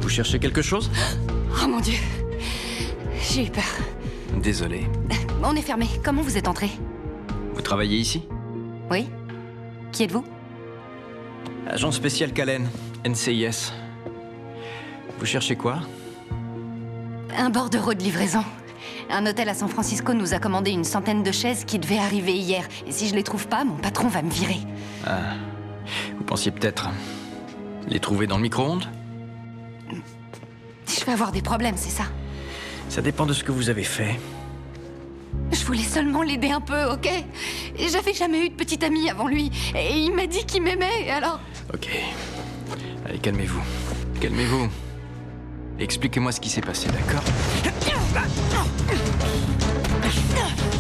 cherchez quelque chose? Oh mon Dieu. J'ai eu peur. Désolé. On est fermé. Comment vous êtes entré? Vous travaillez ici? Oui. Qui êtes-vous? Agent spécial Calen, NCIS. Vous cherchez quoi? Un bordereau de livraison. Un hôtel à San Francisco nous a commandé une centaine de chaises qui devaient arriver hier. Et si je les trouve pas, mon patron va me virer. Ah. Vous pensiez peut-être les trouver dans le micro-ondes? Je vais avoir des problèmes, c'est ça? Ça dépend de ce que vous avez fait. Je voulais seulement l'aider un peu, ok? Et j'avais jamais eu de petite amie avant lui. Et il m'a dit qu'il m'aimait, alors... Ok. Allez, calmez-vous. Calmez-vous. Expliquez-moi ce qui s'est passé, d'accord?